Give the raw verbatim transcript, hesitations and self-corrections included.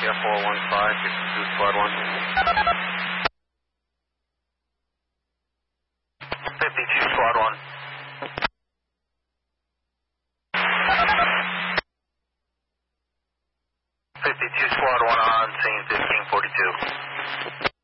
India four one five, fifty-two squad one. fifty-two squad one. fifty-two squad one on scene fifteen forty-two.